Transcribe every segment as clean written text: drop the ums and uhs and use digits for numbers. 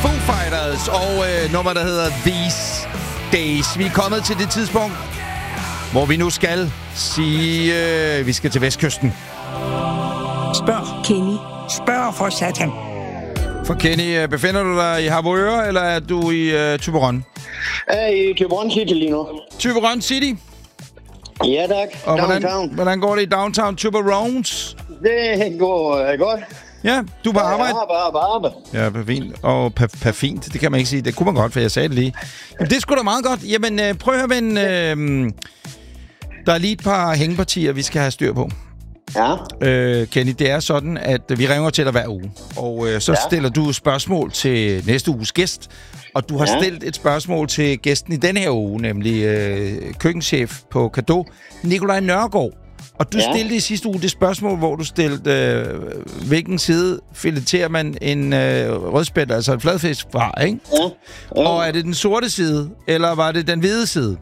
Foo Fighters og nummer, der hedder These Days. Vi er kommet til det tidspunkt, hvor vi nu skal sige, vi skal til Vestkysten. Spørg Kenny. Spørg for satan. For Kenny, befinder du dig i Harboøre, eller er du i Thyborøn? Jeg er i Thyborøn City lige nu. Thyborøn City? Ja, tak. Og downtown. hvordan går det i downtown Thyborøn? Det går godt. Ja, du er på arbejde? Arbejde. Ja, perfint. Og perfint, det kan man ikke sige. Det kunne man godt, for jeg sagde det lige. Men det er sgu da meget godt. Jamen, prøv at høre, ven. Der er lige et par hængepartier, vi skal have styr på. Ja. Kenny, det er sådan, at vi ringer til dig hver uge. Og så stiller du spørgsmål til næste uges gæst. Og du har stillet et spørgsmål til gæsten i denne her uge, nemlig køkkenchef på Cadeau, Nikolaj Nørgaard. Og du stillede i sidste uge det spørgsmål, hvor du stillede, hvilken side fileterer man en rødspæt, altså en fladfisk fra, ikke? Ja. Og er det den sorte side, eller var det den hvide side?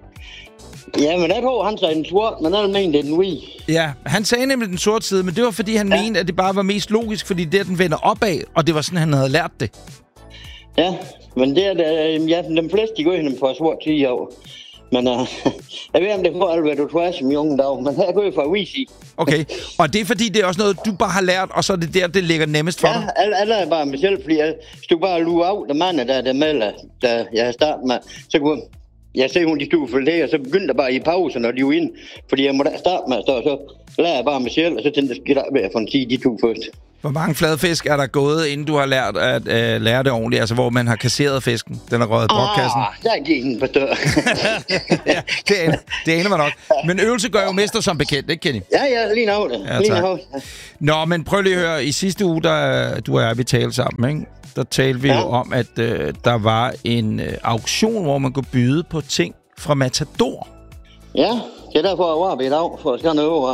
Ja, men jeg tror, han sagde den sort, men han mente, det er den hvide. Ja, han sagde nemlig den sorte side, men det var, fordi han mente, at det bare var mest logisk, fordi det den vender opad, og det var sådan, han havde lært det. Ja, men det er de fleste, de går ind på sort 10 år. Men jeg ved, om det får alt, du tror, som unge dag, men her går jeg fra Wisi. Okay, og det er fordi, det er også noget, du bare har lært, og så er det der, det ligger nemmest for dig? Ja, alle er bare mig selv, fordi jeg stod bare og luge af, der mand, der melder, da jeg startede med, så kunne jeg se, hun de stod for det, og så begyndte jeg bare i pauser, når de var inde, fordi jeg måtte starte med at stå, så lærer jeg bare mig selv, og så tænkte jeg, at jeg for en 10, de to først. Hvor mange fladfisk er der gået, inden du har lært at lære det ordentligt? Altså, hvor man har kasseret fisken? Den er røget i brokkassen? Der er ikke en på større. Ja, det aner man nok. Men øvelse gør jo mester som bekendt, ikke, Kenny? Ja, lige nu det. Ja, nå, men prøv lige at høre. I sidste uge, der du og jeg, vi talte sammen, ikke? Der talte vi jo om, at der var en auktion, hvor man kunne byde på ting fra Matador. Ja, det er derfor, jeg var i dag, for at skal noget over.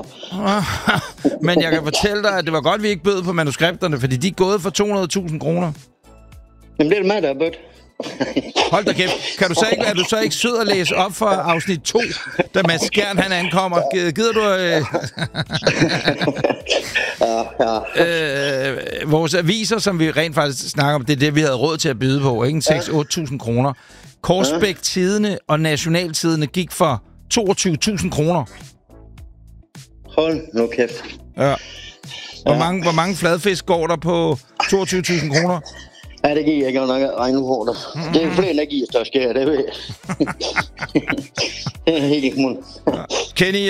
Men jeg kan fortælle dig, at det var godt, vi ikke bød på manuskripterne, fordi de er gået for 200.000 kroner. Jamen, det er det mig, der er bødt. Hold da kæft. Er du så ikke sød at læse op for afsnit 2, da Mads Skjern, han ankommer? Gider du... vores aviser, som vi rent faktisk snakker om, det er det, vi havde råd til at byde på, ikke? 6-8.000 kroner. Korsbæk Tidende og Nationaltidende gik for 22.000 kroner. Hold nu kæft. Ja. Hvor mange fladfisk går der på 22.000 kroner? Ja, det giver jeg ikke nok at regne på det. Det er flere energier, der sker, det ved jeg. Det er helt imod. Kenny,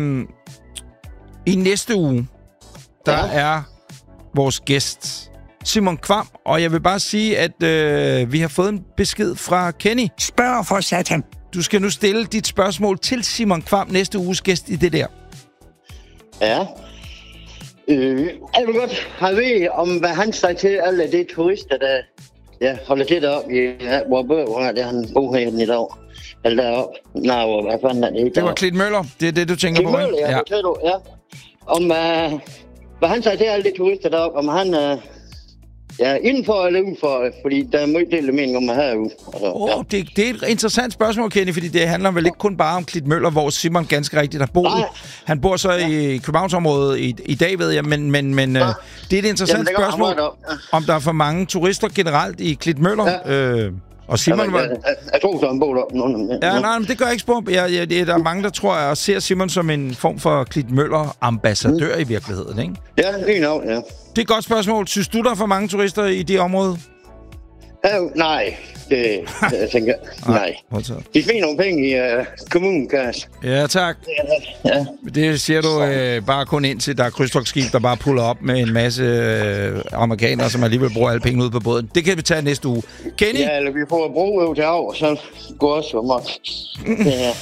i næste uge, der er vores gæst Simon Kvam, og jeg vil bare sige, at vi har fået en besked fra Kenny. Spørg for satan. Du skal nu stille dit spørgsmål til Simon Kvam, næste uges gæst i det der. Ja. Jeg vil godt have ved, om hvad han sagde til alle de turister, der holder til deroppe i hvor bøger, der han bor herinde i dag. Eller deroppe. Nej, hvad fanden er det? Det var Klitmøller. Det er det, du tænker på, ikke? Klitmøller, ja. Det du, ja. Om hvad han sagde til alle de turister deroppe, om han... indenfor eller udenfor, fordi der er meget del mening om at have ude. Altså, det er et interessant spørgsmål, Kenny, fordi det handler vel ikke kun bare om Klitmøller, hvor Simon ganske rigtigt har boet. Han bor så i Københavnsområdet i dag, ved jeg, men det er et interessant spørgsmål, om der er for mange turister generelt i Klitmøller. Ja. Og Simon var... Jeg tror, så han bor der. Ja, nej, men det gør ikke spor. Der er mange, der tror jeg ser Simon som en form for Klitmøller-ambassadør i virkeligheden, ikke? Ja, lige nok, ja. Det er et godt spørgsmål. Synes du, der er for mange turister i det område? Nej, det jeg tænker nej. De finder nogle penge i kommunekassen. Ja, tak. Ja. Det siger du bare kun indtil der er krydstogtskib, der bare puller op med en masse amerikanere, som alligevel bruger alle penge ud på båden. Det kan vi tage næste uge. Kenny? Ja, eller vi får et bro ud til over, så går også for mig. Ja.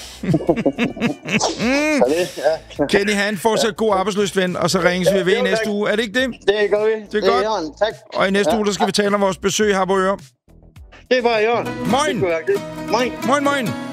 Kenny, han fortsat god arbejdsløst ven, og så ringes vi ved næste uge. Er det ikke det? Det gør vi. Det er godt. Tak. Og i næste uge, der skal vi tale om vores besøg her på Harboøre. Det var i orden. Moin! Moin. Moin, moin!